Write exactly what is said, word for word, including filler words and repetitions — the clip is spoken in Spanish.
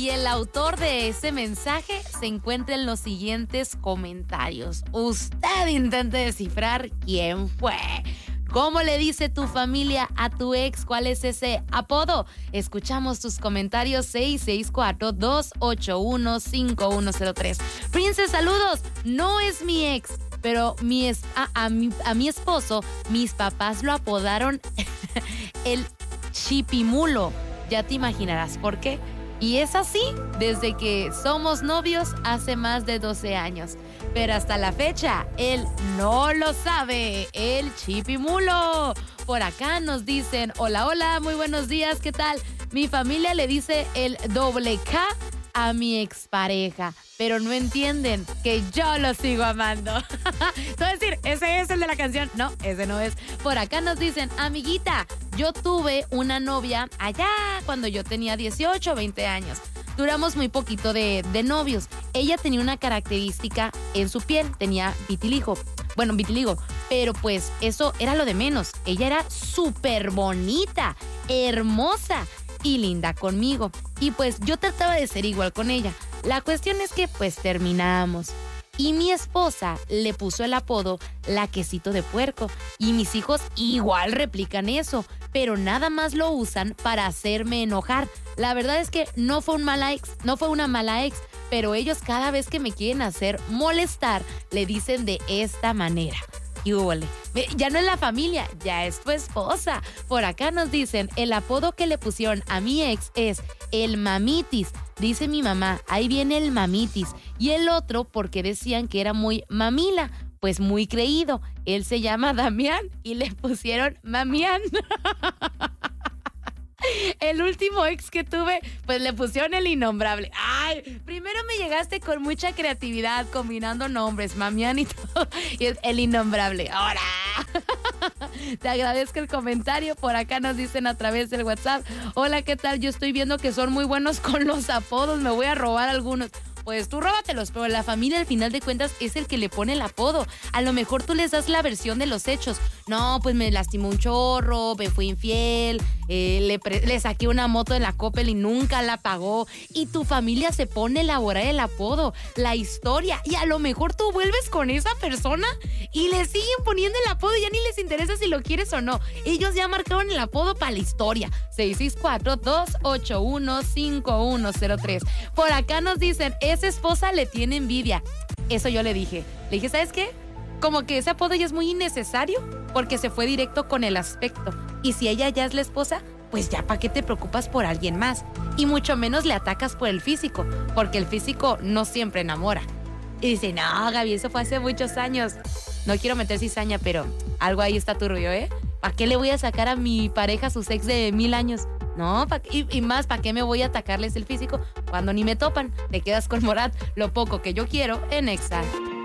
Y el autor de ese mensaje se encuentra en los siguientes comentarios. Usted intente descifrar quién fue. ¿Cómo le dice tu familia a tu ex? ¿Cuál es ese apodo? Escuchamos tus comentarios seis seis cuatro, dos ocho uno, cinco uno cero tres. Princess, saludos. No es mi ex, pero mi es, a, a, mi, a mi esposo, mis papás lo apodaron el chipimulo. Ya te imaginarás por qué. Y es así desde que somos novios hace más de doce años. Pero hasta la fecha, él no lo sabe, el chipimulo. Por acá nos dicen, hola, hola, muy buenos días, ¿qué tal? Mi familia le dice el doble K a mi expareja, pero no entienden que yo lo sigo amando. Es decir, ese es el de la canción. No, ese no es. Por acá nos dicen, amiguita, yo tuve una novia allá cuando yo tenía dieciocho, veinte años. Duramos muy poquito de, de novios. Ella tenía una característica en su piel, tenía vitiligo. Bueno, vitiligo, pero pues eso era lo de menos. Ella era súper bonita, hermosa y linda conmigo. Y pues yo trataba de ser igual con ella. La cuestión es que pues terminamos. Y mi esposa le puso el apodo la quesito de puerco. Y mis hijos igual replican eso, pero nada más lo usan para hacerme enojar. La verdad es que no fue un mala ex, no fue una mala ex, pero ellos cada vez que me quieren hacer molestar, le dicen de esta manera. Y huele. Ya no es la familia, ya es tu esposa. Por acá nos dicen, el apodo que le pusieron a mi ex es el mamitis. Dice mi mamá, ahí viene el mamitis. Y el otro porque decían que era muy mamila, pues muy creído. Él se llama Damián y le pusieron Mamián. El último ex que tuve, pues le pusieron el innombrable. Ay, primero me llegaste con mucha creatividad, combinando nombres, Mamián y todo, y el, el innombrable. ¡Ahora! Te agradezco el comentario. Por acá nos dicen a través del WhatsApp, hola, ¿qué tal? Yo estoy viendo que son muy buenos con los apodos, me voy a robar algunos. Pues tú róbatelos, pero la familia al final de cuentas es el que le pone el apodo. A lo mejor tú les das la versión de los hechos. No, pues me lastimó un chorro, me fui infiel, eh, le, pre- le saqué una moto de la Coppel y nunca la pagó. Y tu familia se pone a elaborar el apodo, la historia. Y a lo mejor tú vuelves con esa persona y le siguen poniendo el apodo y ya ni les interesa si lo quieres o no. Ellos ya marcaron el apodo para la historia. seis seis cuatro, dos ocho uno, cinco uno cero tres. Por acá nos dicen, esa esposa le tiene envidia. Eso yo le dije. Le dije, ¿sabes qué? Como que ese apodo ya es muy innecesario porque se fue directo con el aspecto. Y si ella ya es la esposa, pues ya para qué te preocupas por alguien más. Y mucho menos le atacas por el físico, porque el físico no siempre enamora. Y dice, no, Gaby, eso fue hace muchos años. No quiero meter cizaña, pero algo ahí está turbio, ¿eh? ¿Para qué le voy a sacar a mi pareja sus ex de mil años? No, pa- y, y más, ¿para qué me voy a atacarles el físico cuando ni me topan? Te quedas con Morat, lo poco que yo quiero en Exa.